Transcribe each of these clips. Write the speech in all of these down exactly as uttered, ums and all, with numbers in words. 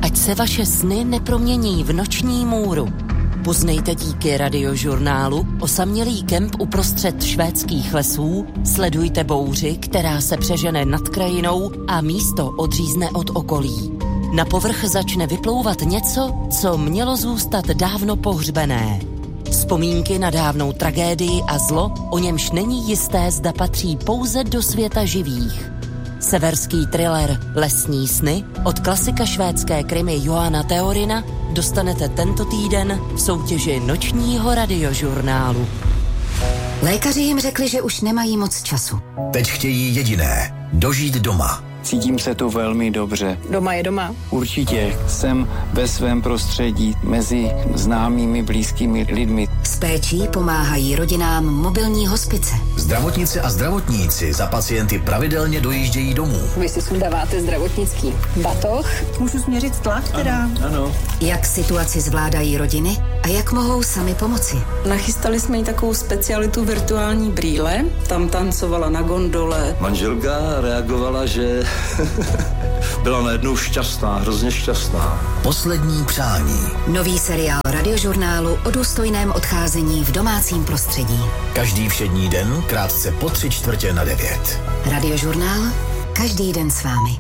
ať se vaše sny nepromění v noční můru. Poznejte díky radiožurnálu osamělý kemp uprostřed švédských lesů, sledujte bouři, která se přežene nad krajinou a místo odřízne od okolí. Na povrch začne vyplouvat něco, co mělo zůstat dávno pohřbené. Vzpomínky na dávnou tragédii a zlo, o němž není jisté, zda patří pouze do světa živých. Severský thriller Lesní sny od klasika švédské krimi Joana Teorina dostanete tento týden v soutěži nočního radiožurnálu. Lékaři jim řekli, že už nemají moc času. Teď chtějí jediné, dožít doma. Cítím se tu velmi dobře. Doma je doma. Určitě jsem ve svém prostředí mezi známými, blízkými lidmi. S péčí pomáhají rodinám mobilní hospice. Zdravotnice a zdravotníci za pacienty pravidelně dojíždějí domů. Vy si sundáváte zdravotnický batoh. Můžu změřit tlak teda? Ano, ano. Jak situaci zvládají rodiny a jak mohou sami pomoci. Nachystali jsme jí takovou specialitu virtuální brýle. Tam tancovala na gondole. Manželka reagovala, že byla najednou šťastná, hrozně šťastná. Poslední přání. Nový seriál radiožurnálu o důstojném odcházení v domácím prostředí. Každý všední den, krátce po tři čtvrtě na devět. Radiožurnál, každý den s vámi.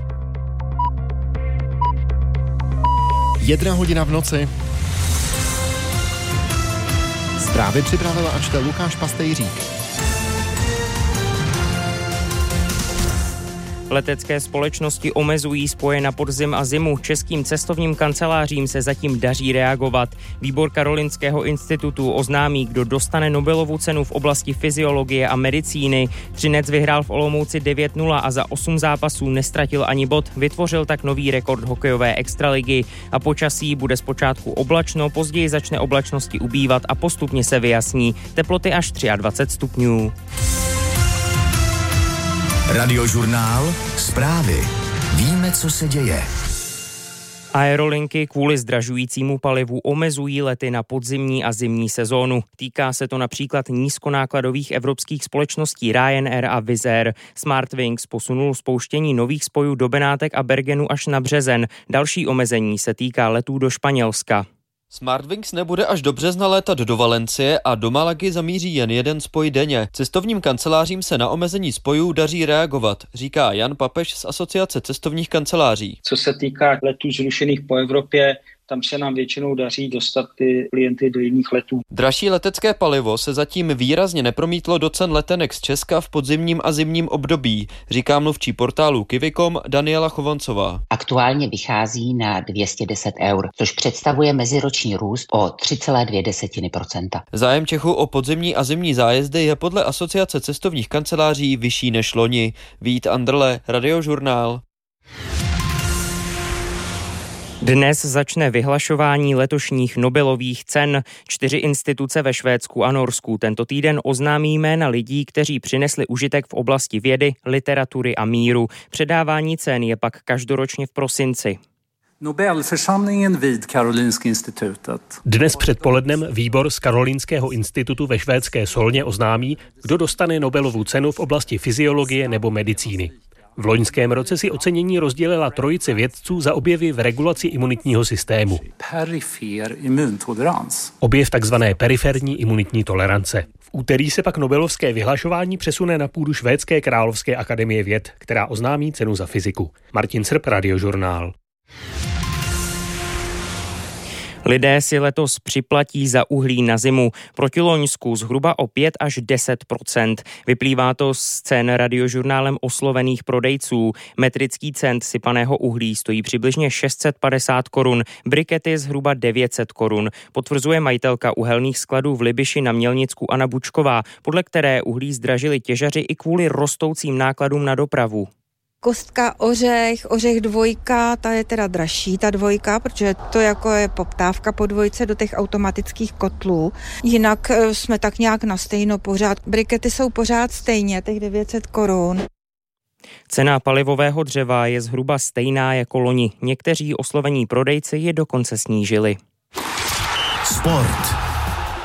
Jedna hodina v noci. Zprávy připravila a čte Lukáš Pastejřík. Letecké společnosti omezují spoje na podzim a zimu. Českým cestovním kancelářím se zatím daří reagovat. Výbor Karolinského institutu oznámí, kdo dostane Nobelovu cenu v oblasti fyziologie a medicíny. Třinec vyhrál v Olomouci devět nula a za osm zápasů nestratil ani bod. Vytvořil tak nový rekord hokejové extraligy. A počasí bude zpočátku oblačno, později začne oblačnosti ubývat a postupně se vyjasní. Teploty až dvacet tři stupňů. Radiožurnál, zprávy. Víme, co se děje. Aerolinky kvůli zdražujícímu palivu omezují lety na podzimní a zimní sezónu. Týká se to například nízkonákladových evropských společností Ryanair a Wizz Air. Smartwings posunul spouštění nových spojů do Benátek a Bergenu až na březen. Další omezení se týká letů do Španělska. Smartwings nebude až do března létat do Valencie a do Malagy zamíří jen jeden spoj denně. Cestovním kancelářím se na omezení spojů daří reagovat, říká Jan Papež z Asociace cestovních kanceláří. Co se týká letů zrušených po Evropě, tam se nám většinou daří dostat ty klienty do jiných letů. Dražší letecké palivo se zatím výrazně nepromítlo do cen letenek z Česka v podzimním a zimním období, říká mluvčí portálu Kivikom Daniela Chovancová. Aktuálně vychází na dvě stě deset eur, což představuje meziroční růst o tři celé dvě procenta. Zájem Čechů o podzimní a zimní zájezdy je podle Asociace cestovních kanceláří vyšší než loni. Vít Andrle, Radiožurnál. Dnes začne vyhlašování letošních Nobelových cen. Čtyři instituce ve Švédsku a Norsku tento týden oznámí jména lidí, kteří přinesli užitek v oblasti vědy, literatury a míru. Předávání cen je pak každoročně v prosinci. Nobelförsamlingen vid Karolinska institutet. Dnes předpolednem výbor z Karolinského institutu ve švédské Solně oznámí, kdo dostane Nobelovu cenu v oblasti fyziologie nebo medicíny. V loňském roce si ocenění rozdělila trojice vědců za objevy v regulaci imunitního systému. Objev takzvané periferní imunitní tolerance. V úterý se pak nobelovské vyhlašování přesune na půdu Švédské královské akademie věd, která oznámí cenu za fyziku. Martin Srb, Radiožurnál. Lidé si letos připlatí za uhlí na zimu. Proti loňsku zhruba o pět až deset procent. Vyplývá to z cen Radiožurnálem oslovených prodejců. Metrický cent sypaného uhlí stojí přibližně šest set padesát korun, brikety zhruba devět set korun. Potvrzuje majitelka uhelných skladů v Libyši na Mělnicku Anna Bučková, podle které uhlí zdražili těžaři i kvůli rostoucím nákladům na dopravu. Kostka ořech, ořech dvojka, ta je teda dražší, ta dvojka, protože to jako je poptávka po dvojce do těch automatických kotlů. Jinak jsme tak nějak na stejno pořád. Brikety jsou pořád stejně, těch devět set korun. Cena palivového dřeva je zhruba stejná jako loni. Někteří oslovení prodejci je dokonce snížili. Sport.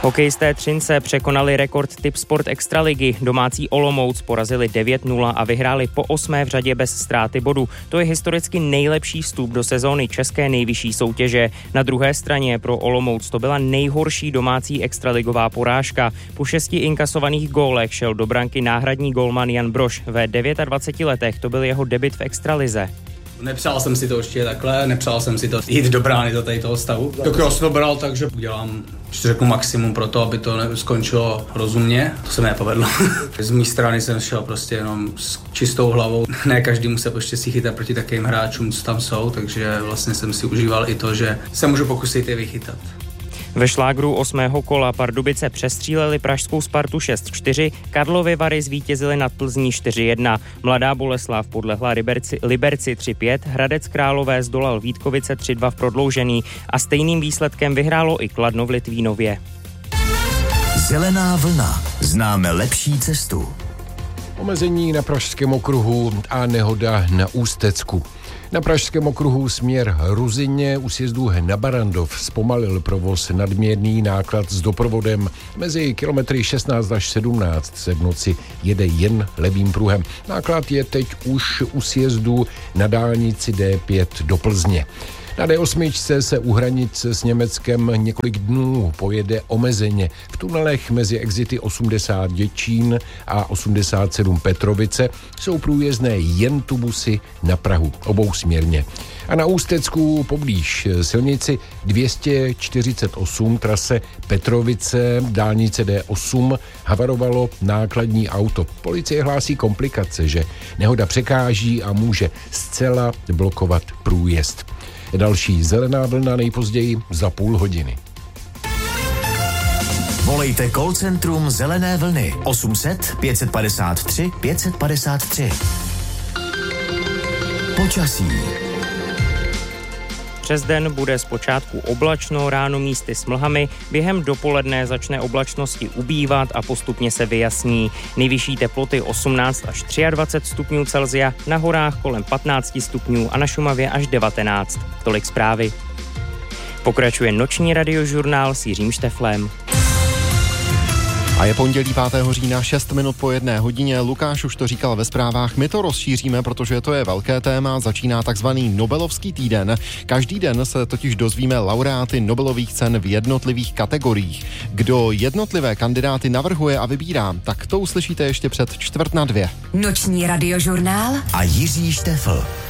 Hokejisté Třince překonali rekord Tipsport Extraligy. Domácí Olomouc porazili devět nula a vyhráli po osmé v řadě bez ztráty bodu. To je historicky nejlepší vstup do sezóny české nejvyšší soutěže. Na druhé straně pro Olomouc to byla nejhorší domácí extraligová porážka. Po šesti inkasovaných gólech šel do branky náhradní gólman Jan Brož. Ve dvaceti devíti letech to byl jeho debut v extralize. Nepřál jsem si to určitě takhle, nepřál jsem si to jít do brány do tady toho stavu. Tak já jsem to bral, takže udělám, že řeknu maximum pro to, aby to skončilo rozumně. To se mi nepovedlo. Z mé strany jsem šel prostě jenom s čistou hlavou. Ne každému se poštěstí chytat proti takovým hráčům, co tam jsou, takže vlastně jsem si užíval i to, že se můžu pokusit je vychytat. Ve šlágru osmého kola Pardubice přestříleli pražskou Spartu šest čtyři, Karlovy Vary zvítězili nad Plzní čtyři jedna, Mladá Boleslav podlehla Liberci, Liberci tři pět, Hradec Králové zdolal Vítkovice tři dva v prodloužení a stejným výsledkem vyhrálo i Kladno v Litvínově. Zelená vlna. Známe lepší cestu. Omezení na Pražském okruhu a nehoda na Ústecku. Na Pražském okruhu směr Ruzyně u sjezdu na Barandov zpomalil provoz nadměrný náklad s doprovodem. Mezi kilometry šestnáct až sedmnáct se v noci jede jen levým pruhem. Náklad je teď už u sjezdu na dálnici D pět do Plzně. Na D osm se u hranice s Německem několik dnů pojede omezeně. V tunelech mezi exity osmdesát Děčín a osmdesát sedm Petrovice jsou průjezdné jen tubusy na Prahu, obousměrně. A na Ústecku poblíž silnici dvě stě čtyřicet osm trase Petrovice, dálnice D osm, havarovalo nákladní auto. Policie hlásí komplikace, že nehoda překáží a může zcela blokovat průjezd. Další zelená vlna nejpozději za půl hodiny. Volejte call centrum Zelené vlny osm set pět padesát tři pět padesát tři. Počasí. Přes den bude zpočátku oblačno, ráno místy s mlhami, během dopoledne začne oblačnosti ubývat a postupně se vyjasní. Nejvyšší teploty osmnáct až dvacet tři stupňů Celsia, na horách kolem patnáct stupňů a na Šumavě až devatenáct. Tolik zprávy. Pokračuje noční radiožurnál s Jiřím Šteflem. A je pondělí pátého října, šest minut po jedné hodině. Lukáš už to říkal ve zprávách, my to rozšíříme, protože to je velké téma. Začíná takzvaný Nobelovský týden. Každý den se totiž dozvíme laureáty Nobelových cen v jednotlivých kategoriích. Kdo jednotlivé kandidáty navrhuje a vybírá, tak to uslyšíte ještě před čtvrt na dvě. Noční radiožurnál a Jiří Štefl.